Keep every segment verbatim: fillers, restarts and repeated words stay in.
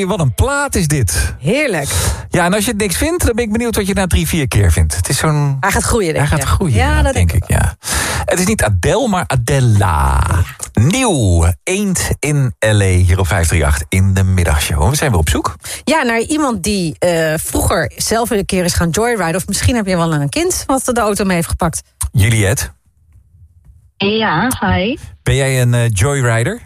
Hey, wat een plaat is dit. Heerlijk. Ja, en als je het niks vindt, dan ben ik benieuwd wat je na drie, vier keer vindt. Het is zo'n... Hij gaat groeien, denk Hij je. gaat groeien, ja, ja, dat denk ik, ja. Het is niet Adele, maar Adela. Nieuw, Eend in L A, hier op vijf drie acht in de middagshow. We zijn weer op zoek. Ja, naar iemand die uh, vroeger zelf een keer is gaan joyriden. Of misschien heb je wel een kind wat de auto mee heeft gepakt. Juliette. Ja, hi. Ben jij een uh, joyrider?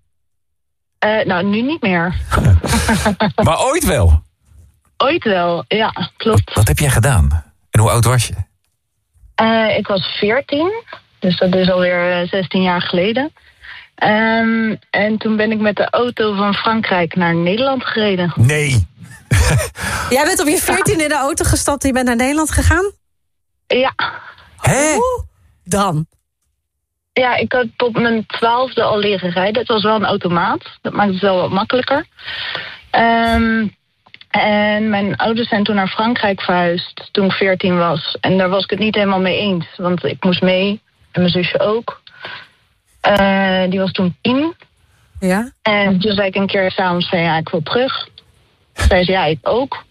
Uh, nou, nu niet meer. Maar ooit wel? Ooit wel, ja, klopt. Wat, wat heb jij gedaan? En hoe oud was je? Uh, ik was veertien, dus dat is alweer zestien jaar geleden. Um, en toen ben ik met de auto van Frankrijk naar Nederland gereden. Nee. Jij bent op je veertien in de auto gestapt en je bent naar Nederland gegaan? Ja. Hè? Hoe dan? Ja, ik had tot mijn twaalfde al leren rijden. Het was wel een automaat. Dat maakt het wel wat makkelijker. Um, en mijn ouders zijn toen naar Frankrijk verhuisd toen ik veertien was. En daar was ik het niet helemaal mee eens. Want ik moest mee. En mijn zusje ook. Uh, die was toen tien. Ja? En toen zei ik een keer s'avonds van ja, ik wil terug. Toen zei ze ja, ik ook.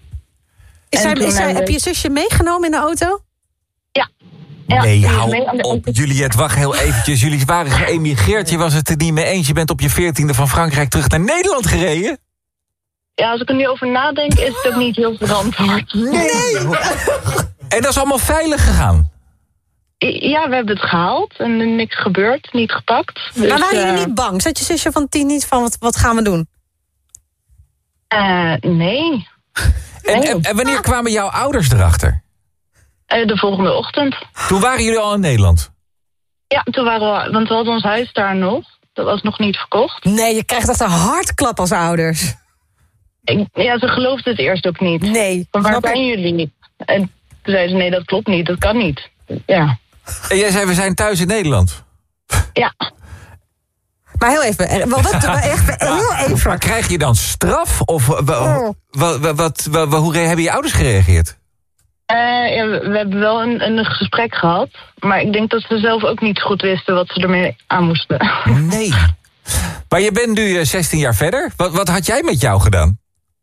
Is hij, is hij, de... heb je zusje meegenomen in de auto? Ja. Ja, nee, hou mee op. Juliette, wacht heel eventjes. Jullie waren geëmigreerd. Je was het er niet mee eens. Je bent op je veertiende van Frankrijk terug naar Nederland gereden? Ja, als ik er nu over nadenk, is het ook niet heel verantwoord. Nee! En dat is allemaal veilig gegaan? Ja, we hebben het gehaald en er niks gebeurd, niet gepakt. Dus, maar waren jullie uh, niet bang? Zat je zusje van tien niet van, wat, wat gaan we doen? Uh, nee. En, nee. en, en wanneer kwamen jouw ouders erachter? Uh, de volgende ochtend. Toen waren jullie al in Nederland? Ja, toen waren we, want we hadden ons huis daar nog. Dat was nog niet verkocht. Nee, je krijgt echt een hartklap als ouders. Ik, ja, ze geloofden het eerst ook niet. Nee. Maar waar snap zijn ik. jullie niet? En toen zeiden ze, nee, dat klopt niet, dat kan niet. Ja. En jij zei, we zijn thuis in Nederland? Ja. Maar heel even, wat, wat, echt, heel even. Maar krijg je dan straf? Of wat, wat, wat, wat, hoe hebben je ouders gereageerd? Uh, ja, we, we hebben wel een, een gesprek gehad. Maar ik denk dat ze zelf ook niet goed wisten wat ze ermee aan moesten. Nee. Maar je bent nu zestien jaar verder. Wat, wat had jij met jou gedaan?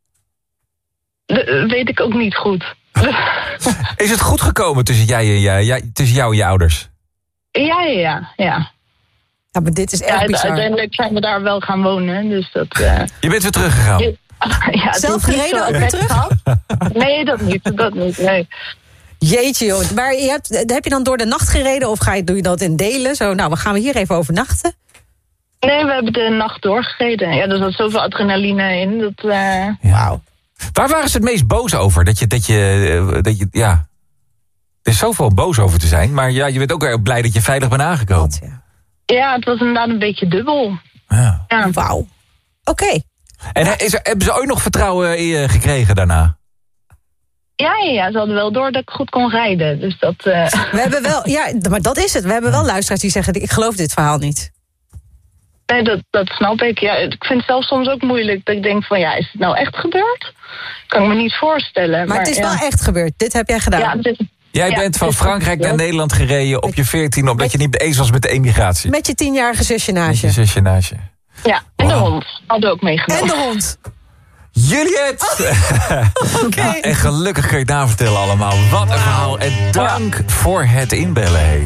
Dat weet ik ook niet goed. Is het goed gekomen tussen, jij en jij, jij, tussen jou en je ouders? Ja, ja, ja. ja. Ja, maar dit is echt ja, bizar. Uiteindelijk zijn we daar wel gaan wonen. Dus dat, uh... Je bent weer teruggegaan? Ja, zelf gereden ook weer terug? Gehad. Nee, dat niet. Dat niet, nee. Jeetje, joh. Maar je hebt, heb je dan door de nacht gereden of ga je, doe je dat in delen? Zo, nou, we gaan we hier even overnachten? Nee, we hebben de nacht doorgereden. Ja, er zat zoveel adrenaline in. Dat, uh... ja. Wauw. Waar waren ze het meest boos over? Dat je, dat je, dat je, ja... Er is zoveel boos over te zijn, maar ja, je bent ook erg blij dat je veilig bent aangekomen. Wat, ja. ja, het was inderdaad een beetje dubbel. Ja. Ja. Wauw. Oké. Okay. En is er, hebben ze ooit nog vertrouwen in je gekregen daarna? Ja, ja, ja, ze hadden wel door dat ik goed kon rijden. Dus dat... Uh... We hebben wel, ja, maar dat is het. We hebben wel luisteraars die zeggen, ik geloof dit verhaal niet. Nee, dat, dat snap ik. Ja, ik vind het zelf soms ook moeilijk dat ik denk van, ja, is het nou echt gebeurd? Kan ik me niet voorstellen. Maar, maar het is ja. wel echt gebeurd. Dit heb jij gedaan. Ja, dit, Jij ja, bent van dit Frankrijk naar Nederland gereden op je veertien... omdat je niet eens was met de emigratie. Met je tienjarige zusje naast Met je. je zusje naast je. Ja, en Wow. de hond hadden we ook meegenomen. En de hond. Juliette! Oké. Okay. En gelukkig kun je het navertellen allemaal. Wat een verhaal. En dank voor het inbellen. Hey.